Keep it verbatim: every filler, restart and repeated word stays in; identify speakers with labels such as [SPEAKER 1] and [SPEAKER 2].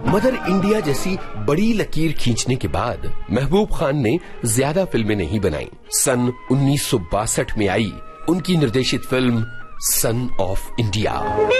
[SPEAKER 1] Mother India जैसी बड़ी लकीर खींचने के बाद महबूब खान ने ज्यादा फिल्में नहीं बनाई। सन उन्नीस सौ बासठ में आई उनकी निर्देशित फिल्म सन ऑफ इंडिया।